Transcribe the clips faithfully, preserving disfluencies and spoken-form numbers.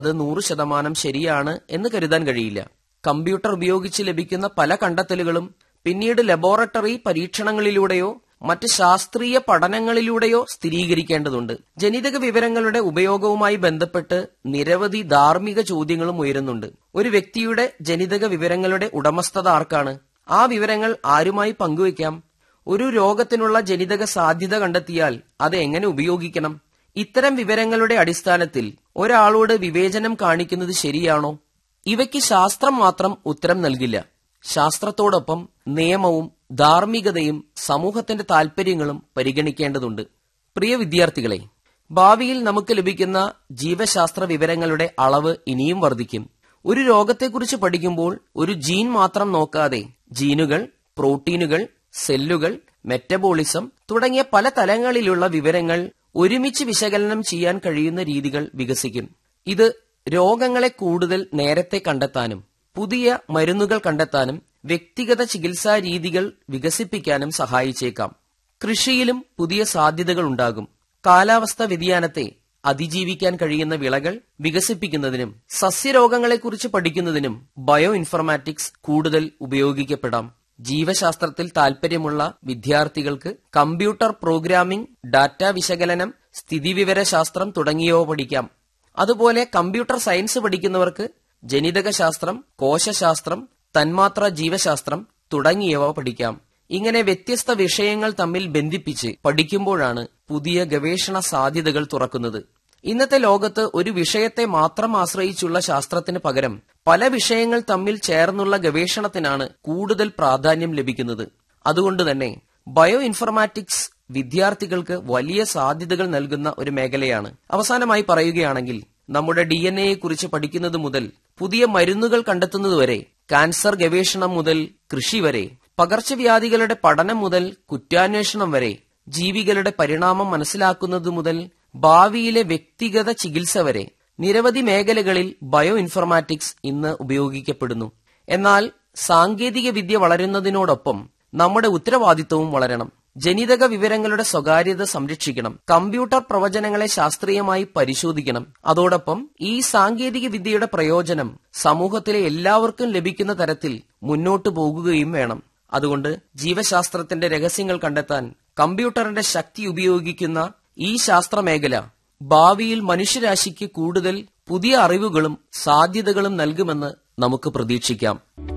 അത് നൂറ് ശതമാനം ശരിയാണ് എന്ന് കരുതാൻ കഴിയില്ല. കമ്പ്യൂട്ടർ ഉപയോഗിച്ച് ലഭിക്കുന്ന പല കണ്ടെത്തലുകളും പിന്നീട് ലബോറട്ടറി പരീക്ഷണങ്ങളിലൂടെയോ മറ്റ് ശാസ്ത്രീയ പഠനങ്ങളിലൂടെയോ സ്ഥിരീകരിക്കേണ്ടതുണ്ട്. ജനിതക വിവരങ്ങളുടെ ഉപയോഗവുമായി ബന്ധപ്പെട്ട് നിരവധി ധാർമ്മിക ചോദ്യങ്ങളും ഉയരുന്നുണ്ട്. ഒരു വ്യക്തിയുടെ ജനിതക വിവരങ്ങളുടെ ഉടമസ്ഥത ആർക്കാണ്? ആ വിവരങ്ങൾ ആരുമായി പങ്കുവയ്ക്കാം? ഒരു രോഗത്തിനുള്ള ജനിതക സാധ്യത കണ്ടെത്തിയാൽ അത് എങ്ങനെ ഉപയോഗിക്കണം? ഇത്തരം വിവരങ്ങളുടെ അടിസ്ഥാനത്തിൽ ഒരാളോട് വിവേചനം കാണിക്കുന്നത് ശരിയാണോ? ഇവയ്ക്ക് ശാസ്ത്രം മാത്രം ഉത്തരം നൽകില്ല. ശാസ്ത്രത്തോടൊപ്പം നിയമവും ധാർമ്മികതയും സമൂഹത്തിന്റെ താൽപര്യങ്ങളും പരിഗണിക്കേണ്ടതുണ്ട്. പ്രിയ വിദ്യാർത്ഥികളെ, ഭാവിയിൽ നമുക്ക് ലഭിക്കുന്ന ജീവശാസ്ത്ര വിവരങ്ങളുടെ അളവ് ഇനിയും വർദ്ധിക്കും. ഒരു രോഗത്തെക്കുറിച്ച് പഠിക്കുമ്പോൾ ഒരു ജീൻ മാത്രം നോക്കാതെ ജീനുകൾ, പ്രോട്ടീനുകൾ, സെല്ലുകൾ, മെറ്റബോളിസം തുടങ്ങിയ പല തലങ്ങളിലുള്ള വിവരങ്ങൾ ഒരുമിച്ച് വിശകലനം ചെയ്യാൻ കഴിയുന്ന രീതികൾ വികസിക്കും. ഇത് രോഗങ്ങളെ കൂടുതൽ നേരത്തെ കണ്ടെത്താനും പുതിയ മരുന്നുകൾ കണ്ടെത്താനും വ്യക്തിഗത ചികിത്സാ രീതികൾ വികസിപ്പിക്കാനും സഹായിച്ചേക്കാം. കൃഷിയിലും പുതിയ സാധ്യതകൾ ഉണ്ടാകും. കാലാവസ്ഥാ വ്യതിയാനത്തെ അതിജീവിക്കാൻ കഴിയുന്ന വിളകൾ വികസിപ്പിക്കുന്നതിനും സസ്യരോഗങ്ങളെക്കുറിച്ച് പഠിക്കുന്നതിനും ബയോ ഇൻഫർമാറ്റിക്സ് കൂടുതൽ ഉപയോഗിക്കപ്പെടാം. ജീവശാസ്ത്രത്തിൽ താൽപര്യമുള്ള വിദ്യാർത്ഥികൾക്ക് കമ്പ്യൂട്ടർ പ്രോഗ്രാമിംഗ്, ഡാറ്റ വിശകലനം, സ്ഥിതിവിവരശാസ്ത്രം തുടങ്ങിയവ പഠിക്കാം. അതുപോലെ കമ്പ്യൂട്ടർ സയൻസ് പഠിക്കുന്നവർക്ക് ജനിതകശാസ്ത്രം, കോശശാസ്ത്രം, തന്മാത്രാ ജീവശാസ്ത്രം തുടങ്ങിയവ പഠിക്കാം. ഇങ്ങനെ വ്യത്യസ്ത വിഷയങ്ങൾ തമ്മിൽ ബന്ധിപ്പിച്ച് പഠിക്കുമ്പോഴാണ് പുതിയ ഗവേഷണ സാധ്യതകൾ തുറക്കുന്നത്. ഇന്നത്തെ ലോകത്ത് ഒരു വിഷയത്തെ മാത്രം ആശ്രയിച്ചുള്ള ശാസ്ത്രത്തിന് പകരം പല വിഷയങ്ങൾ തമ്മിൽ ചേർന്നുള്ള ഗവേഷണത്തിനാണ് കൂടുതൽ പ്രാധാന്യം ലഭിക്കുന്നത്. അതുകൊണ്ടുതന്നെ ബയോ ഇൻഫർമാറ്റിക്സ് വിദ്യാർത്ഥികൾക്ക് വലിയ സാധ്യതകൾ നൽകുന്ന ഒരു മേഖലയാണ്. അവസാനമായി പറയുകയാണെങ്കിൽ, നമ്മുടെ ഡി എൻ എയെ കുറിച്ച് പഠിക്കുന്നത് മുതൽ പുതിയ മരുന്നുകൾ കണ്ടെത്തുന്നതുവരെ, കാൻസർ ഗവേഷണം മുതൽ കൃഷി വരെ, പകർച്ചവ്യാധികളുടെ പഠനം മുതൽ കുറ്റാന്വേഷണം വരെ, ജീവികളുടെ പരിണാമം മനസ്സിലാക്കുന്നത് മുതൽ ഭാവിയിലെ വ്യക്തിഗത ചികിത്സ വരെ നിരവധി മേഖലകളിൽ ബയോ ഇൻഫർമാറ്റിക്സ് ഇന്ന് ഉപയോഗിക്കപ്പെടുന്നു. എന്നാൽ സാങ്കേതിക വിദ്യ വളരുന്നതിനോടൊപ്പം നമ്മുടെ ഉത്തരവാദിത്വവും വളരണം. ജനിതക വിവരങ്ങളുടെ സ്വകാര്യത സംരക്ഷിക്കണം. കമ്പ്യൂട്ടർ പ്രവചനങ്ങളെ ശാസ്ത്രീയമായി പരിശോധിക്കണം. അതോടൊപ്പം ഈ സാങ്കേതിക വിദ്യയുടെ പ്രയോജനം സമൂഹത്തിലെ എല്ലാവർക്കും ലഭിക്കുന്ന തരത്തിൽ മുന്നോട്ടു പോകുകയും വേണം. അതുകൊണ്ട് ജീവശാസ്ത്രത്തിന്റെ രഹസ്യങ്ങൾ കണ്ടെത്താൻ കമ്പ്യൂട്ടറിന്റെ ശക്തി ഉപയോഗിക്കുന്ന ഈ ശാസ്ത്രമേഖല ഭാവിയിൽ മനുഷ്യരാശിക്ക് കൂടുതൽ പുതിയ അറിവുകളും സാധ്യതകളും നൽകുമെന്ന് നമുക്ക് പ്രതീക്ഷിക്കാം.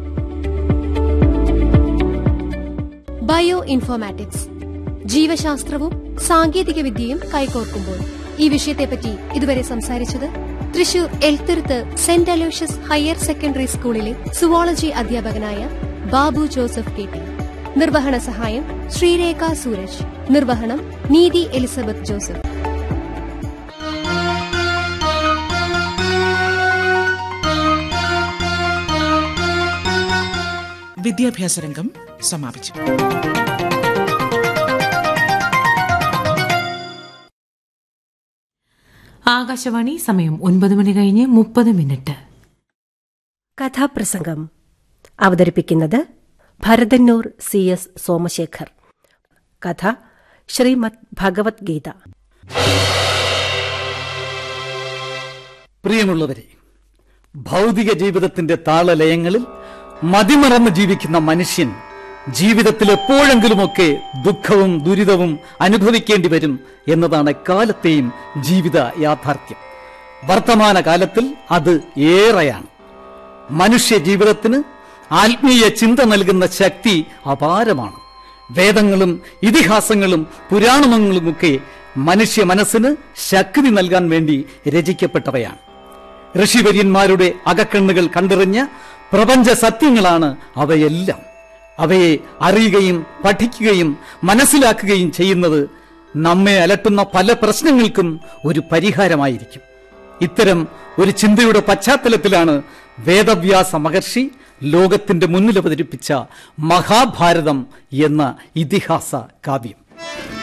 ബയോ ഇൻഫോർമാറ്റിക്സ്, ജീവശാസ്ത്രവും സാങ്കേതിക വിദ്യയും കൈകോർക്കുമ്പോൾ, ഈ വിഷയത്തെപ്പറ്റി ഇതുവരെ സംസാരിച്ചത് Thrissur Elthuruthu saint Aloysius higher secondary സ്കൂളിലെ സുവോളജി അധ്യാപകനായ ബാബു ജോസഫ് കെ ടി. നിർവഹണ സഹായം ശ്രീരേഖ സൂരജ്. നിർവഹണം നീതി എലിസബത്ത് ജോസഫ്. വിദ്യാഭ്യാസ രംഗം സമാപിച്ചു. ആകാശവാണി, സമയം ഒൻപത് മണി കഴിഞ്ഞ് മുപ്പത് മിനിറ്റ്. കഥാപ്രസംഗം അവതരിപ്പിക്കുന്നത് ഭരതന്നൂർ സി എസ് സോമശേഖർ. കഥ ശ്രീമദ് ഭഗവത്ഗീത. പ്രിയമുള്ളവരെ, ഭൗതിക ജീവിതത്തിന്റെ താളലയങ്ങളിൽ മതിമറന്ന് ജീവിക്കുന്ന മനുഷ്യൻ ജീവിതത്തിൽ എപ്പോഴെങ്കിലുമൊക്കെ ദുഃഖവും ദുരിതവും അനുഭവിക്കേണ്ടി വരും എന്നതാണ് എക്കാലത്തെയും ജീവിത യാഥാർത്ഥ്യം. വർത്തമാനകാലത്തിൽ അത് ഏറെയാണ്. മനുഷ്യ ജീവിതത്തിന് ആത്മീയ ചിന്ത നൽകുന്ന ശക്തി അപാരമാണ്. വേദങ്ങളും ഇതിഹാസങ്ങളും പുരാണങ്ങളുമൊക്കെ മനുഷ്യ മനസ്സിന് ശക്തി നൽകാൻ വേണ്ടി രചിക്കപ്പെട്ടവയാണ്. ഋഷിവര്യന്മാരുടെ അകക്കണ്ണുകൾ കണ്ടെറിഞ്ഞ പ്രപഞ്ച സത്യങ്ങളാണ് അവയെല്ലാം. അവയെ അറിയുകയും പഠിക്കുകയും മനസ്സിലാക്കുകയും ചെയ്യുന്നത് നമ്മെ അലട്ടുന്ന പല പ്രശ്നങ്ങൾക്കും ഒരു പരിഹാരമായിരിക്കും. ഇത്തരം ഒരു ചിന്തയുടെ പശ്ചാത്തലത്തിലാണ് വേദവ്യാസ മഹർഷി ലോകത്തിന്റെ മുന്നിൽ അവതരിപ്പിച്ച മഹാഭാരതം എന്ന ഇതിഹാസ കാവ്യം.